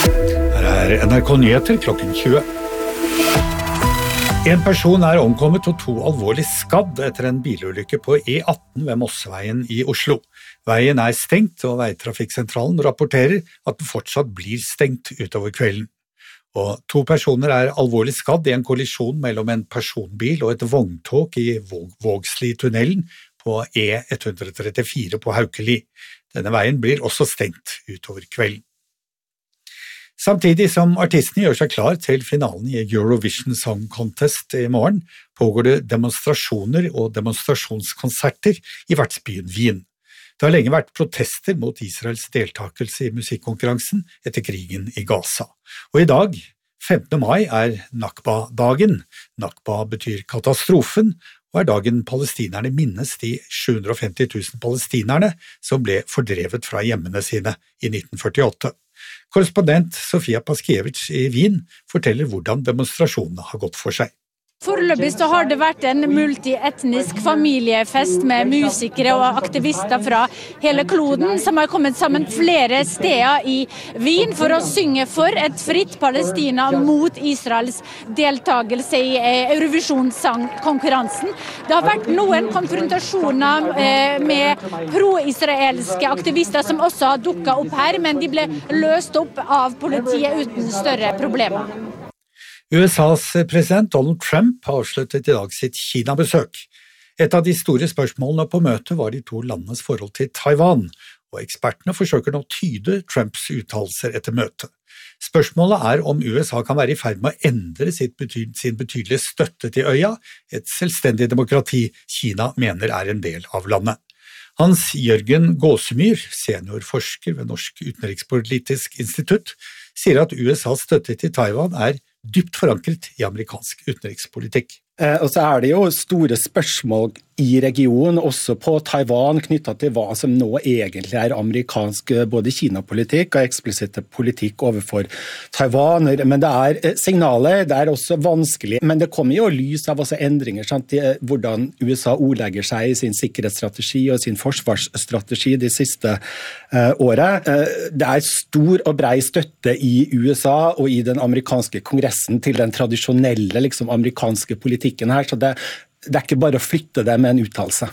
Her NRK Nyheter klokken 20. En person omkommet og 2 alvorlig skadd etter en bilulykke på E18 ved Mosseveien i Oslo. Veien stengt, og Veitrafikksentralen rapporterer at den fortsatt blir stengt utover kvelden. Og 2 personer alvorlig skadd i en kollisjon mellom en personbil og et vogntog i Vågsli-tunnelen på E134 på Haukeli. Denne veien blir også stengt utover kvelden. Samtidig som artistene gjør seg klar til finalen i Eurovision Song Contest i morgen, pågår det demonstrasjoner og demonstrasjonskonserter i vertsbyen Wien. Det har lenge vært protester mot Israels deltakelse i musikkonkurransen etter krigen i Gaza. Og i dag, 15. mai, Nakba-dagen. Nakba betyr katastrofen, og dagen palestinerne minnes de 750 000 palestinerne som ble fordrevet fra hjemmene sine i 1948. Korrespondent Sofia Paskiewicz i Wien forteller hvordan demonstrasjonene har gått for seg. Foreløpig så har det vært en multietnisk familiefest med musikere og aktivister fra hele kloden som har kommet sammen flere steder i Wien for å synge for et fritt Palestina mot Israels deltagelse i Eurovision-sangkonkurransen. Det har vært noen konfrontasjoner med pro-israelske aktivister som også har dukket opp her, men de ble løst opp av politiet uten større problemer. USAs president Donald Trump avsluttet i dag sitt Kina-besøk. Et av de store spørsmålene på møtet var de 2 landenes forhold til Taiwan, og ekspertene forsøker nå å tyde Trumps uttalelser etter møtet. Spørsmålet om USA kan være i ferd med å endre sin betydelige støtte til øya, et selvstendig demokrati Kina mener en del av landet. Hans Jørgen Gåsemyr, seniorforsker ved Norsk utenrikspolitisk institutt, sier at USAs støtte til Taiwan dypt forankret i amerikansk utenrikspolitikk. Og så det jo store spørsmål i regionen, også på Taiwan, knyttet til hva som nå egentlig amerikansk både Kina-politikk og eksplisitte politikk overfor Taiwan. Men det signaler, det også vanskelig. Men det kommer jo lys av også endringer, sant, i hvordan USA ordlegger seg i sin sikkerhetsstrategi og sin forsvarsstrategi de siste året. Det stor og brei støtte i USA og i den amerikanske kongressen til den tradisjonelle amerikanske politikken her, så det ikke bare å flytte det med en uttalelse.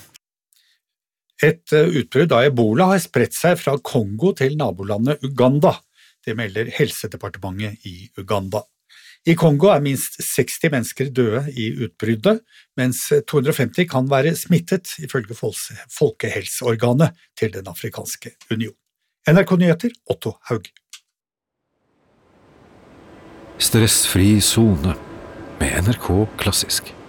Et utbrudd av Ebola har spredt seg fra Kongo til nabolandet Uganda. Det melder Helsedepartementet i Uganda. I Kongo minst 60 mennesker døde i utbruddet, mens 250 kan være smittet, ifølge Folkehelseorganet til den afrikanske union. NRK Nyheter, Otto Haug. Stressfri zone med NRK Klassisk.